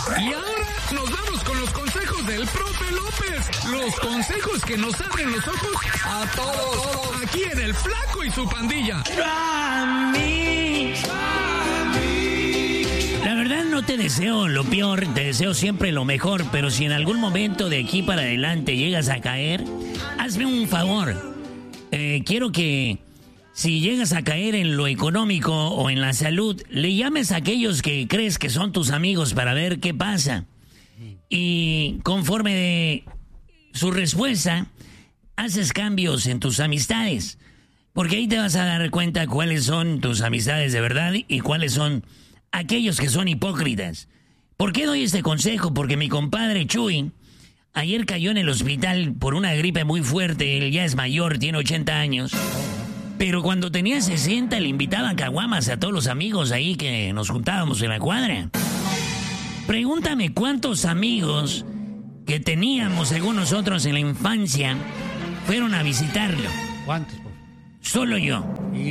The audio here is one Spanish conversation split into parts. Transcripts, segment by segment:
Y ahora nos vamos con los consejos del profe López. Los consejos que nos abren los ojos a todos. Aquí en El Flaco y su pandilla. La verdad no te deseo lo peor, te deseo siempre lo mejor, pero si en algún momento de aquí para adelante llegas a caer, hazme un favor. Quiero que si llegas a caer en lo económico o en la salud, le llames a aquellos que crees que son tus amigos para ver qué pasa. Y conforme de su respuesta, haces cambios en tus amistades. Porque ahí te vas a dar cuenta cuáles son tus amistades de verdad y cuáles son aquellos que son hipócritas. ¿Por qué doy este consejo? Porque mi compadre Chuy ayer cayó en el hospital por una gripe muy fuerte. Él ya es mayor, tiene 80 años. Pero cuando tenía 60 le invitaban caguamas a todos los amigos ahí que nos juntábamos en la cuadra. Pregúntame cuántos amigos que teníamos según nosotros en la infancia fueron a visitarlo. ¿Cuántos, por favor? Solo yo.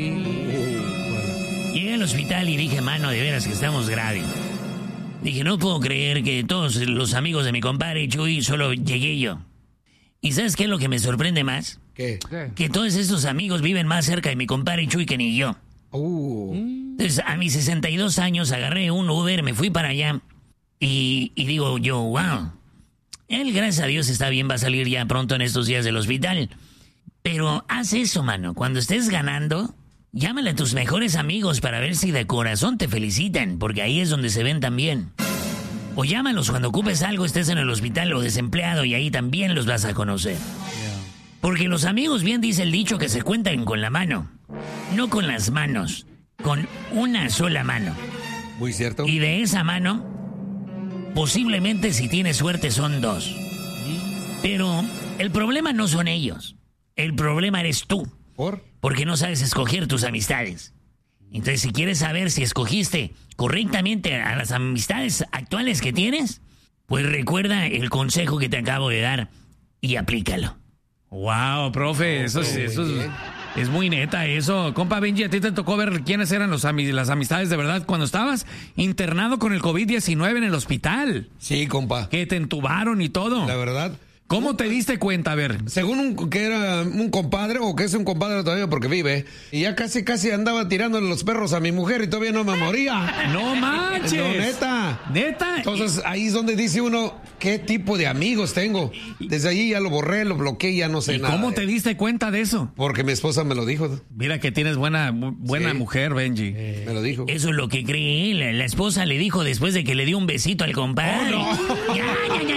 Llegué al hospital y dije, mano, de veras que estamos graves. Dije, no puedo creer que todos los amigos de mi compadre Chuy solo llegué yo. ¿Y sabes qué es lo que me sorprende más? ¿Qué? Que todos esos amigos viven más cerca de mi compadre Chuy que ni yo. Entonces, a mis 62 años agarré un Uber, me fui para allá y digo yo, wow. Él, gracias a Dios, está bien, va a salir ya pronto en estos días del hospital. Pero haz eso, mano. Cuando estés ganando, llámale a tus mejores amigos para ver si de corazón te felicitan, porque ahí es donde se ven también. O llámalos cuando ocupes algo, estés en el hospital o desempleado y ahí también los vas a conocer. Porque los amigos, bien dice el dicho, que se cuentan con la mano. No con las manos, con una sola mano. Muy cierto. Y de esa mano, posiblemente si tienes suerte son dos. Pero el problema no son ellos. El problema eres tú. ¿Por? Porque no sabes escoger tus amistades. Entonces, si quieres saber si escogiste correctamente a las amistades actuales que tienes, pues recuerda el consejo que te acabo de dar y aplícalo. Wow, profe, eso es muy neta eso. Compa Benji, ¿a ti te tocó ver quiénes eran las amistades de verdad cuando estabas internado con el COVID-19 en el hospital? Sí, compa. Que te entubaron y todo. La verdad. ¿Cómo te diste cuenta? A ver. Según que era un compadre, o que es un compadre todavía porque vive, y ya casi andaba tirándole los perros a mi mujer y todavía no me moría. ¡No manches! No, neta. ¿Neta? Entonces ahí es donde dice uno, ¿qué tipo de amigos tengo? Desde allí ya lo borré, lo bloqueé, ya no sé nada. ¿Cómo te diste cuenta de eso? Porque mi esposa me lo dijo. Mira que tienes buena Sí. mujer, Benji. Me lo dijo. Eso es lo que cree él. La esposa le dijo después de que le dio un besito al compadre. Oh, no. Ya.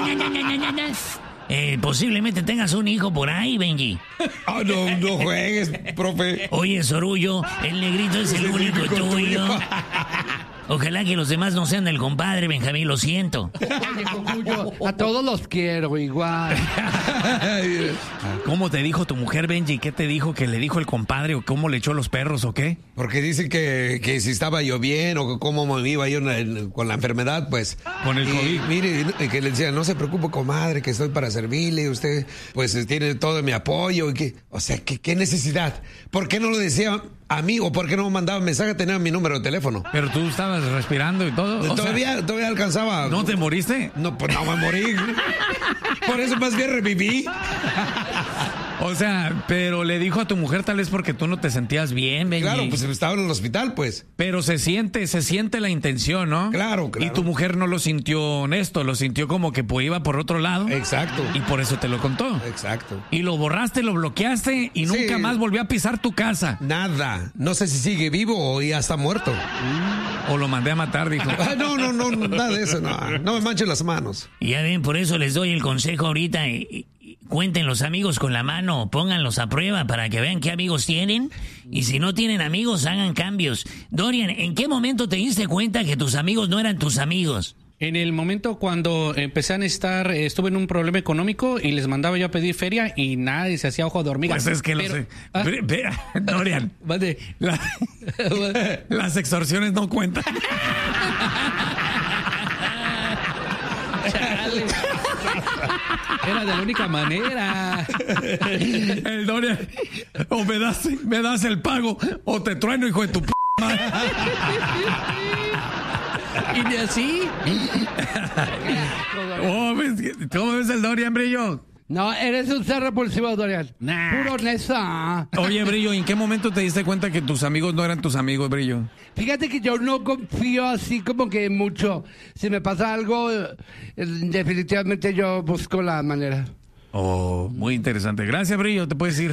Posiblemente tengas un hijo por ahí, Benji. No juegues, profe. Oye, Sorullo, el negrito es el único tuyo. Ojalá que los demás no sean del compadre, Benjamín, lo siento. A todos los quiero igual. ¿Cómo te dijo tu mujer, Benji? ¿Qué te dijo que le dijo el compadre? ¿O cómo le echó los perros o qué? Porque dice que si estaba yo bien o cómo me iba yo con la enfermedad, pues. Con el COVID. Mire, que le decía, no se preocupe, comadre, que estoy para servirle. Usted, pues, tiene todo mi apoyo. O sea, ¿qué necesidad? ¿Por qué no lo decía a mí o por qué no me mandaba mensaje? Tenía mi número de teléfono. Pero tú estabas respirando y todo. Todavía alcanzaba. ¿No te moriste? No, pues no me morí. Por eso más bien reviví. O sea, pero le dijo a tu mujer tal vez porque tú no te sentías bien, Benji. Claro, pues estaba en el hospital, pues. Pero se siente la intención, ¿no? Claro. Y tu mujer no lo sintió honesto, lo sintió como que iba por otro lado. Exacto. Y por eso te lo contó. Exacto. Y lo borraste, lo bloqueaste y nunca más volvió a pisar tu casa. Nada. No sé si sigue vivo o ya está muerto. O lo mandé a matar, dijo. No, nada de eso, no me manchen las manos. Y ya ven, por eso les doy el consejo ahorita. Cuenten los amigos con la mano, pónganlos a prueba para que vean qué amigos tienen. Y si no tienen amigos, hagan cambios. Dorian, ¿en qué momento te diste cuenta que tus amigos no eran tus amigos? En el momento cuando empecé a necesitar, estuve en un problema económico y les mandaba yo a pedir feria y nadie se hacía ojo de hormiga. Pues es que lo sé. Dorian, Vale. las extorsiones no cuentan. Chale. Era de la única manera. El Dorian, o me das el pago o te trueno, hijo de tu p*** madre. Y ni así. ¿Cómo ves el Dorian, Brillo? No, eres un ser repulsivo, Dorian. Nah. Puro nesa. Oye, Brillo, ¿en qué momento te diste cuenta que tus amigos no eran tus amigos, Brillo? Fíjate que yo no confío así como que mucho. Si me pasa algo, definitivamente yo busco la manera. Oh, muy interesante. Gracias, Brillo, te puedes ir.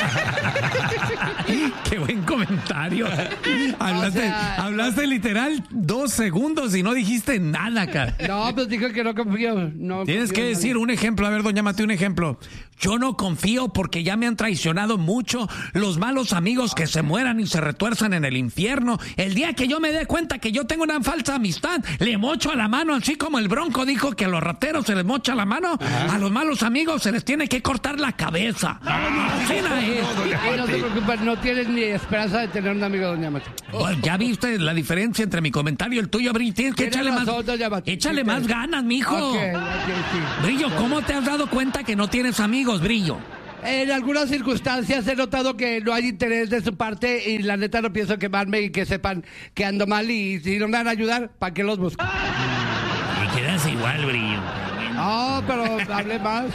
Qué buen comentario. Hablaste literal 2 segundos y no dijiste nada acá. No, pues dijo que no confío. Tienes que decir un ejemplo. A ver, doña Mate, un ejemplo. Yo no confío porque ya me han traicionado mucho los malos amigos que se mueran y se retuerzan en el infierno. El día que yo me dé cuenta que yo tengo una falsa amistad, le mocho a la mano, así como el Bronco dijo que a los rateros se les mocha la mano, a los malos amigos se les tiene que cortar la cabeza. No se preocupen, no tienes ni esperanza de tener un amigo, doña Mate. Bueno, ya viste la diferencia entre mi comentario y el tuyo, Brillo. Tienes que echarle más, échale más ganas, mijo. Ok, sí. Brillo, ¿cómo te has dado cuenta que no tienes amigos, Brillo? En algunas circunstancias he notado que no hay interés de su parte y la neta no pienso quemarme y que sepan que ando mal y si no me van a ayudar, ¿para qué los busco? Me quedas igual, Brillo. No, pero hable más.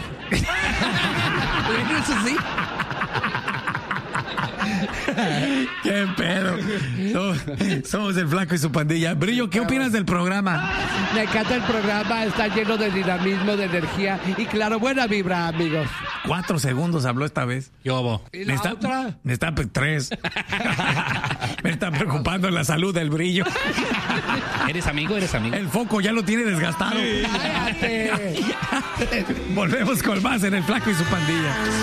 Eso sí. ¡Qué pedo! Somos el Flaco y su pandilla. Brillo, ¿qué opinas del programa? Me encanta el programa, está lleno de dinamismo, de energía y claro, buena vibra, amigos. 4 segundos habló esta vez. Yo, ¿Y la otra? Me está 3. Me está preocupando la salud del Brillo. ¿Eres amigo? El foco ya lo tiene desgastado. ¡Cállate! Volvemos con más en el Flaco y su pandilla.